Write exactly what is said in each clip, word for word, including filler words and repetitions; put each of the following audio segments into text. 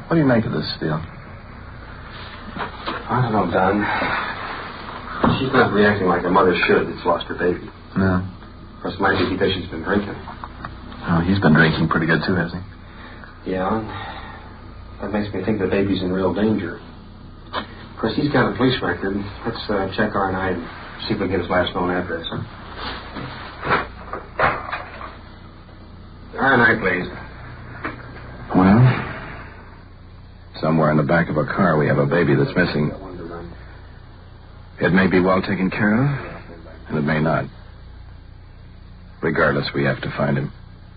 What do you make of this, Steele? I don't know, Don. She's not reacting like a mother should that's lost her baby. No. Of course, it might be because she's been drinking. Oh, he's been drinking pretty good, too, hasn't he? Yeah. That makes me think the baby's in real danger. Of course, he's got a police record. Let's uh, check R and I and see if we can get his last known address. Huh? R and I, please. Well, somewhere in the back of a car we have a baby that's missing. It may be well taken care of, and it may not. Regardless, we have to find him.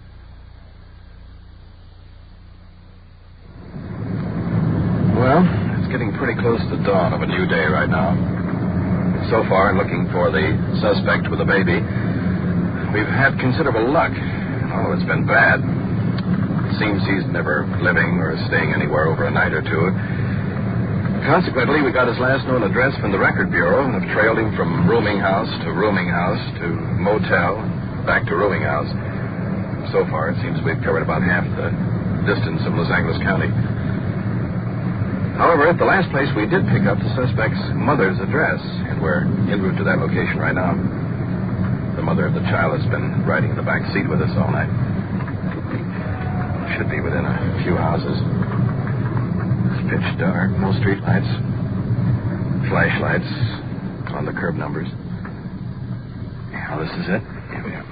Well, it's getting pretty close to dawn of a new day right now. So far, in looking for the suspect with the baby, we've had considerable luck. Oh, it's been bad. It seems he's never living or staying anywhere over a night or two. Consequently, we got his last known address from the record bureau and have trailed him from rooming house to rooming house to motel, back to rooming house. So far, it seems we've covered about half the distance of Los Angeles County. However, at the last place, we did pick up the suspect's mother's address, and we're en route to that location right now. The mother of the child has been riding in the back seat with us all night. Should be within a few houses. It's pitch dark, no street lights. Flashlights on the curb numbers. Yeah, this is it. Here we are.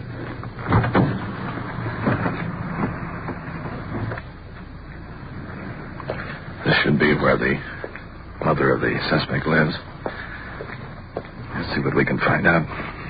This should be where the mother of the suspect lives. Let's see what we can find out.